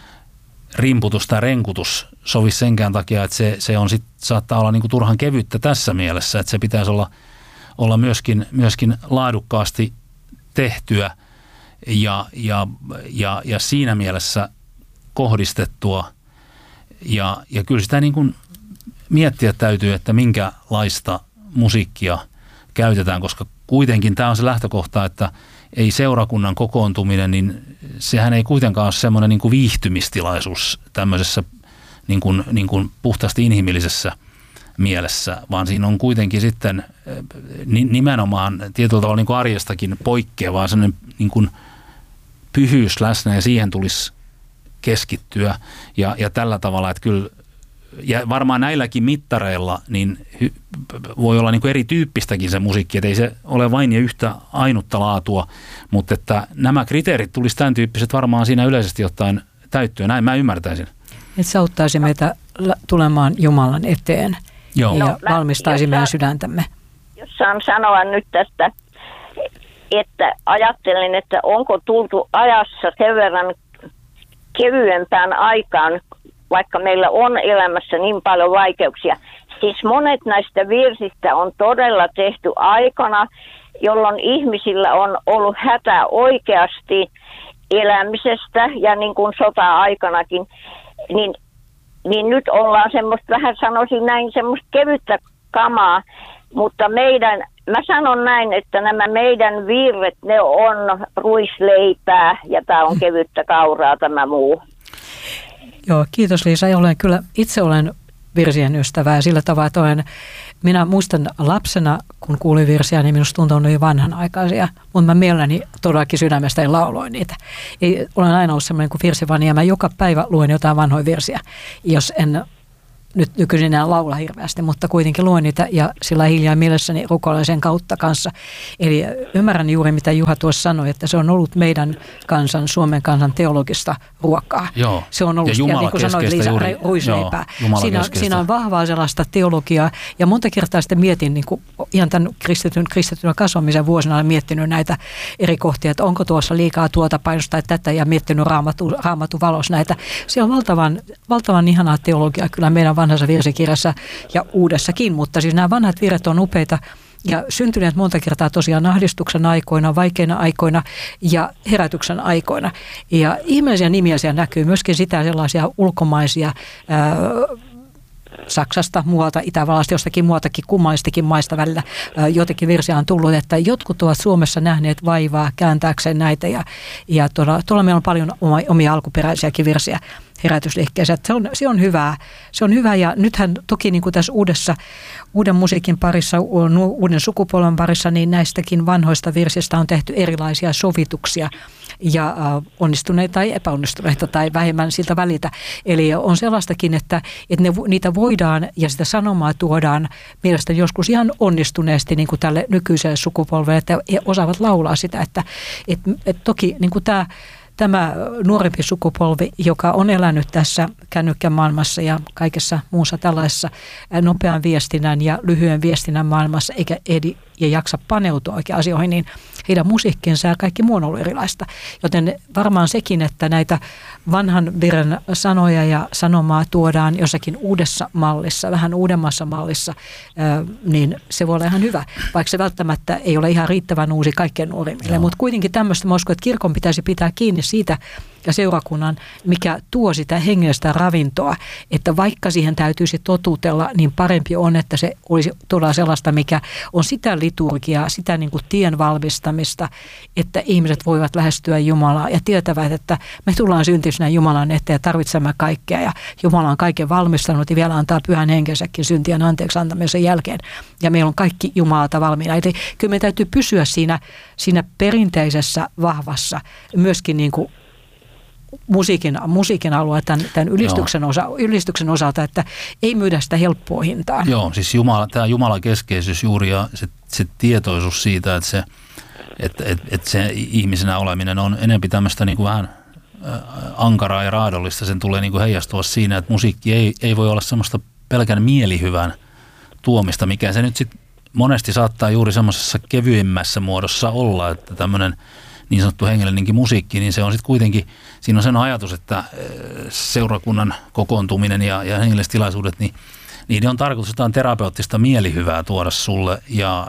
rimputus tai renkutus sovi senkään takia, että se, se on sit, saattaa olla niin kuin turhan kevyttä tässä mielessä, että se pitäisi olla, olla myöskin, myöskin laadukkaasti tehtyä ja, ja, ja, ja siinä mielessä kohdistettua. Ja, ja kyllä sitä niin kuin miettiä täytyy, että minkälaista musiikkia käytetään, koska kuitenkin tämä on se lähtökohta, että ei seurakunnan kokoontuminen, niin sehän ei kuitenkaan ole semmoinen niin kuin viihtymistilaisuus tämmöisessä niin kuin, niin kuin puhtaasti inhimillisessä mielessä, vaan siinä on kuitenkin sitten nimenomaan tietyllä tavalla niin kuin arjestakin poikkeavaa semmoinen niin kuin pyhyys läsnä ja siihen tulisi keskittyä ja, ja tällä tavalla, että kyllä, ja varmaan näilläkin mittareilla niin hy, voi olla niin kuin erityyppistäkin se musiikki, että ei se ole vain ja yhtä ainutta laatua, mutta että nämä kriteerit tulisi tämän tyyppiset varmaan siinä yleisesti ottaen täyttyä, näin mä ymmärtäisin. Että se
auttaisi meitä tulemaan Jumalan eteen. Joo. Ja no, valmistaisi meidän sydäntämme.
Jos saan sanoa nyt tästä, että ajattelin, että onko tultu ajassa sen verran kevyempään aikaan, vaikka meillä on elämässä niin paljon vaikeuksia. Siis monet näistä virsistä on todella tehty aikana, jolloin ihmisillä on ollut hätä oikeasti elämisestä ja niin kuin sota-aikanakin. Niin, niin nyt ollaan semmoista, vähän sanoisin näin, semmoista kevyttä kamaa, mutta meidän, mä sanon näin, että nämä meidän virret, ne on ruisleipää ja tämä on kevyttä kauraa tämä muu.
Joo, kiitos Liisa. Olen kyllä, itse olen virsien ystävä ja sillä tavalla, että olen, minä muistan lapsena, kun kuulin virsiä, niin minusta tuntui ne vanhanaikaisia, mutta mä mielelläni todellakin sydämestä lauloin niitä. Ei, olen aina ollut sellainen kuin virsivani ja mä joka päivä luen jotain vanhoja virsiä, jos en nyt nykyisin enää laula hirveästi, mutta kuitenkin luen niitä ja sillä hiljaa mielessäni rukoilen sen kautta kanssa. Eli ymmärrän juuri, mitä Juha tuossa sanoi, että se on ollut meidän kansan, Suomen kansan teologista ruokaa.
Joo.
Se on ollut,
ja,
ja niin kuin sanoit Liisa, ruisleipää. Siinä, siinä on vahvaa sellaista teologiaa ja monta kertaa sitten mietin, niin kuin ihan tämän kristityn, kristityn kasvamisen vuosina olen miettinyt näitä eri kohtia, että onko tuossa liikaa tuota painosta tai tätä ja miettinyt raamatu, raamatu valossa näitä. Se on valtavan, valtavan ihanaa teologiaa kyllä meidän vanhassa virsikirjassa ja uudessakin, mutta siis nämä vanhat virret on upeita ja syntyneet monta kertaa tosiaan ahdistuksen aikoina, vaikeina aikoina ja herätyksen aikoina. Ja ihmeellisiä nimiä siellä näkyy, myöskin sitä sellaisia ulkomaisia ää, Saksasta, muualta, Itävallasta, jostakin muualtakin kummallistakin maista välillä jotenkin virsiä on tullut, että jotkut ovat Suomessa nähneet vaivaa kääntääkseen näitä ja, ja tuolla, tuolla meillä on paljon omia alkuperäisiäkin virsiä herätysliikkeessä. Se on, se on hyvää. Se on hyvä ja nythän toki niin kuin tässä uudessa, uuden musiikin parissa, uuden sukupolven parissa, niin näistäkin vanhoista virsistä on tehty erilaisia sovituksia ja onnistuneita tai epäonnistuneita tai vähemmän siltä välitä. Eli on sellaistakin, että, että ne, niitä voidaan ja sitä sanomaa tuodaan mielestäni joskus ihan onnistuneesti niin kuin tälle nykyiselle sukupolvelle, että he osaavat laulaa sitä, että, että, että toki niin kuin tämä Tämä nuorempi sukupolvi, joka on elänyt tässä kännykkämaailmassa ja kaikessa muussa tällaisessa nopean viestinnän ja lyhyen viestinnän maailmassa, eikä ehdi ja jaksa paneutua oikein asioihin, niin heidän musiikkinsa ja kaikki muu on ollut erilaista. Joten varmaan sekin, että näitä vanhan virren sanoja ja sanomaa tuodaan jossakin uudessa mallissa, vähän uudemmassa mallissa, niin se voi olla ihan hyvä, vaikka se välttämättä ei ole ihan riittävän uusi kaikkien nuorimmille. Mutta kuitenkin tämmöistä, mä uskon, että kirkon pitäisi pitää kiinni siitä ja seurakunnan, mikä tuo sitä hengellistä ravintoa, että vaikka siihen täytyisi totutella, niin parempi on, että se olisi todella sellaista, mikä on sitä liturgiaa, sitä niin kuin tien valmistamista, että ihmiset voivat lähestyä Jumalaa ja tietävät, että me tullaan syntisenä Jumalan eteen ja tarvitsemme kaikkea ja Jumala on kaiken valmistanut ja vielä antaa pyhän henkensäkin syntien anteeksi antamisen jälkeen ja meillä on kaikki Jumalalta valmiina. Eli kyllä me täytyy pysyä siinä, siinä perinteisessä vahvassa myöskin niin kuin musiikin, musiikin alue tämän, tämän ylistyksen, osa, ylistyksen osalta, että ei myydä sitä helppoa hintaan.
Joo, siis Jumala, tämä Jumalan keskeisyys juuri ja se, se tietoisuus siitä, että se, että, että, että se ihmisenä oleminen on enemmän tämmöistä niin kuin vähän ankaraa ja raadollista. Sen tulee niin kuin heijastua siinä, että musiikki ei, ei voi olla semmoista pelkän mielihyvän tuomista, mikä se nyt sitten monesti saattaa juuri semmoisessa kevyemmässä muodossa olla, että tämmöinen niin sanottu hengellinenkin musiikki, niin se on sitten kuitenkin, siinä on sen ajatus, että seurakunnan kokoontuminen ja, ja hengelliset tilaisuudet, niin niiden on tarkoitus jotain terapeuttista mielihyvää tuoda sulle ja,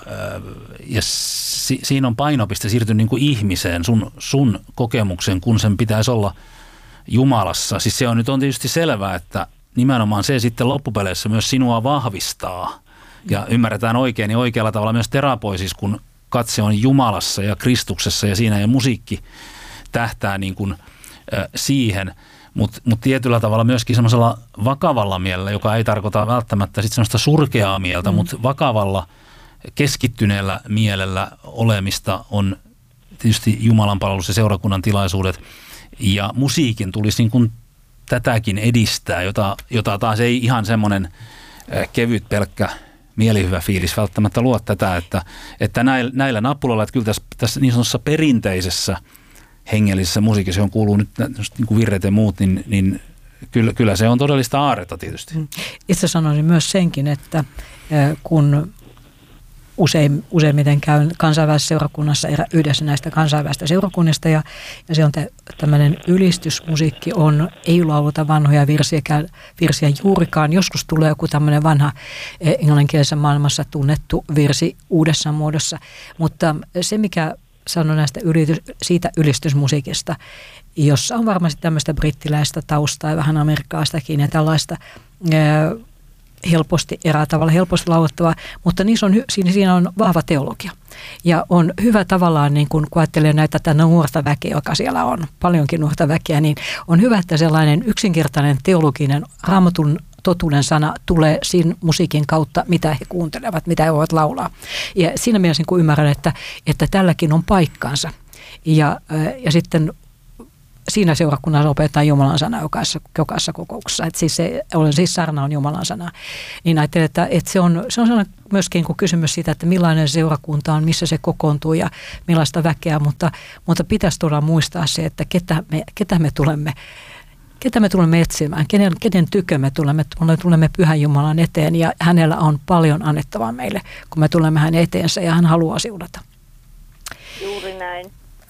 ja si, siinä on painopiste siirtynyt niin kuin ihmiseen, sun, sun kokemuksen, kun sen pitäisi olla Jumalassa. Siis se on nyt on tietysti selvää, että nimenomaan se sitten loppupeleissä myös sinua vahvistaa ja ymmärretään oikein ja oikealla tavalla myös terapoisis, kun katse on Jumalassa ja Kristuksessa ja siinä ja musiikki tähtää niin kuin, äh, siihen, mutta mut tietyllä tavalla myöskin semmoisella vakavalla mielellä, joka ei tarkoita välttämättä sitten semmoista surkeaa mieltä, mm. mutta vakavalla keskittyneellä mielellä olemista on tietysti Jumalan palvelus ja seurakunnan tilaisuudet ja musiikin tulisi niin kuin tätäkin edistää, jota, jota taas ei ihan semmoinen äh, kevyt pelkkä mielihyvä fiilis välttämättä luo tätä, että, että näillä, näillä nappuloilla, että kyllä tässä, tässä niin sanotussa perinteisessä hengellisessä musiikissa, johon kuuluu nyt niin kuin virret ja muut, niin, niin kyllä, kyllä se on todellista aarretta tietysti.
Itse sanoisin myös senkin, että kun usein, useimmiten käyn kansainvälisessä seurakunnassa yhdessä näistä kansainvälisistä seurakunnista ja, ja se on tämmöinen ylistysmusiikki on, ei lauluta vanhoja virsiä, virsiä juurikaan. Joskus tulee joku tämmöinen vanha englanninkielisessä maailmassa tunnettu virsi uudessa muodossa, mutta se mikä sanon näistä ylitys, siitä ylistysmusiikista, jossa on varmasti tämmöistä brittiläistä taustaa ja vähän amerikkalaistakin ja tällaista helposti erää tavalla, helposti laulettavaa, mutta niissä on, siinä on vahva teologia. Ja on hyvä tavallaan, niin kun ajattelee näitä tänä nuorta väkeä, joka siellä on, paljonkin nuorta väkeä, niin on hyvä, että sellainen yksinkertainen teologinen raamatun totuuden sana tulee siinä musiikin kautta, mitä he kuuntelevat, mitä he voivat laulaa. Ja siinä mielessä niin ymmärrän, että, että tälläkin on paikkansa. Ja, ja sitten siinä seurakunnassa opetetaan Jumalan sana jokaisessa, jokaisessa kokouksessa. Että siis se, olen siis saarna on Jumalan sana. Niin ajattelen, että, että se on, se on myöskin kysymys siitä, että millainen seurakunta on, missä se kokoontuu ja millaista väkeä. Mutta, mutta pitäisi todella muistaa se, että ketä me, ketä me tulemme Ketä me tulemme etsimään, kenen, kenen tykö me tulemme, tulemme Pyhän Jumalan eteen ja hänellä on paljon annettavaa meille, kun me tulemme hänen eteensä ja hän haluaa siunata.
Juuri näin.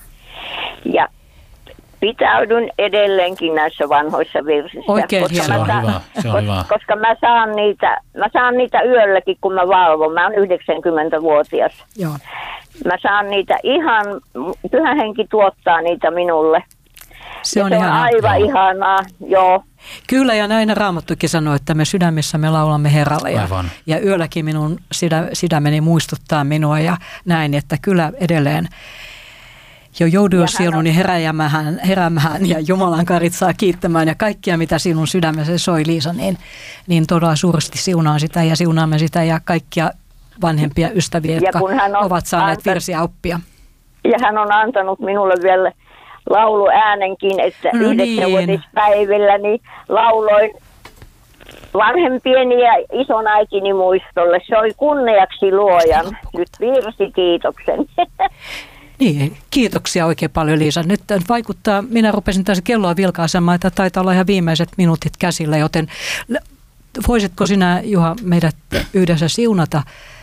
Ja pitäydyn edelleenkin näissä vanhoissa virsissä.
Oikein hienoa.
Se on hyvä. Se on hyvä.
Koska mä saan, niitä, mä saan niitä yölläkin, kun mä valvon. Mä oon yhdeksänkymmentävuotias.
Joo.
Mä saan niitä ihan, Pyhä Henki tuottaa niitä minulle.
Se on,
se on aivan joo. ihanaa, joo.
Kyllä, ja näin Raamattukin sanoo, että me sydämissä me laulamme Herralle. Ja, ja yölläkin minun sydä, sydämeni muistuttaa minua ja näin, että kyllä edelleen jo joudu sieluni heräämään, heräämään ja Jumalan karitsaa kiittämään ja kaikkia, mitä sinun sydämessä soi, Liisa, niin, niin todella suuresti siunaan sitä ja siunaamme sitä ja kaikkia vanhempia ystäviä, jotka ovat saaneet anta- virsiä oppia.
Ja hän on antanut minulle vielä lauluäänenkin, että no yhdeksänvuotispäivillä niin lauloin vanhempieni ja ison äitini muistolle. Se oli kunniaksi luojan. Nyt virsi kiitoksen.
Niin, kiitoksia oikein paljon, Liisa. Nyt vaikuttaa, minä rupesin tässä kelloa vilkaisemaan, että taitaa olla ihan viimeiset minuutit käsillä, joten voisitko sinä, Juha, meidät yhdessä siunata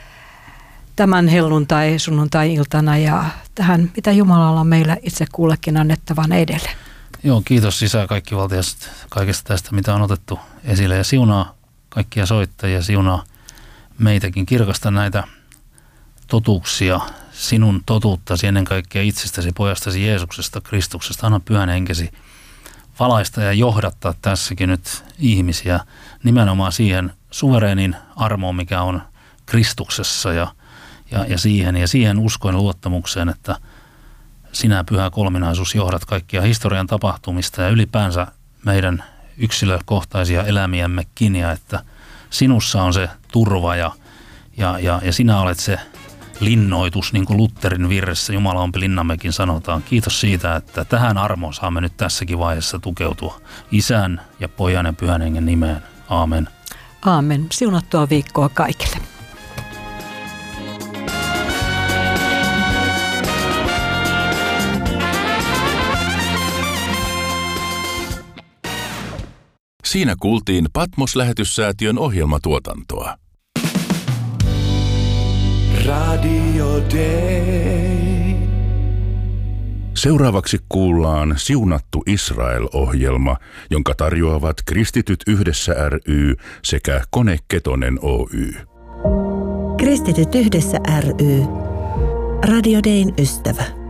tämän helluntai, sunnuntai-iltana ja tähän, mitä Jumalalla on meillä itse kullekin annettavan edelle.
Joo, kiitos Isä kaikkivaltias kaikesta tästä, mitä on otettu esille ja siunaa kaikkia soittajia, siunaa meitäkin, kirkasta näitä totuuksia, sinun totuuttasi ennen kaikkea itsestäsi, pojastasi Jeesuksesta, Kristuksesta. Anna Pyhän Henkesi valaista ja johdattaa tässäkin nyt ihmisiä nimenomaan siihen suvereenin armoon, mikä on Kristuksessa ja Ja, ja, siihen, ja siihen uskoen luottamukseen, että sinä, Pyhä Kolminaisuus, johdat kaikkia historian tapahtumista ja ylipäänsä meidän yksilökohtaisia elämiämmekin, ja että sinussa on se turva ja, ja, ja, ja sinä olet se linnoitus, niin kuin Lutherin virressä Jumala ompi linnammekin sanotaan. Kiitos siitä, että tähän armoon saamme nyt tässäkin vaiheessa tukeutua Isän ja Pojan ja Pyhän Hengen nimeen. Aamen.
Aamen. Siunattua viikkoa kaikille.
Siinä kuultiin Patmos-lähetyssäätiön ohjelmatuotantoa. Radio Day. Seuraavaksi kuullaan Siunattu Israel-ohjelma, jonka tarjoavat Kristityt Yhdessä ry sekä Kone Ketonen Oy.
Kristityt Yhdessä ry. Radio Dayn ystävä.